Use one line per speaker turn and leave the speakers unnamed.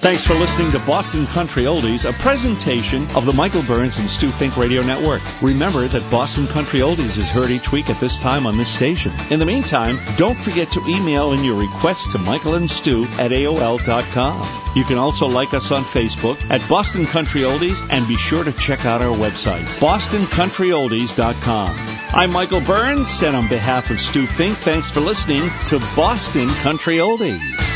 Thanks for listening to Boston Country Oldies, a presentation of the Michael Burns and Stu Fink Radio Network. Remember that Boston Country Oldies is heard each week at this time on this station. In the meantime, don't forget to email in your requests to michaelandstu@aol.com. You can also like us on Facebook at Boston Country Oldies, and be sure to check out our website, bostoncountryoldies.com. I'm Michael Burns, and on behalf of Stu Fink, thanks for listening to Boston Country Oldies.